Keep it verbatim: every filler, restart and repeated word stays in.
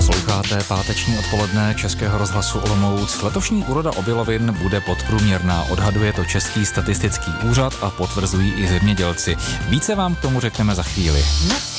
Posloucháte páteční odpoledne Českého rozhlasu Olomouc. Letošní úroda obilovin bude podprůměrná, odhaduje to Český statistický úřad a potvrzují i zemědělci. Více vám k tomu řekneme za chvíli.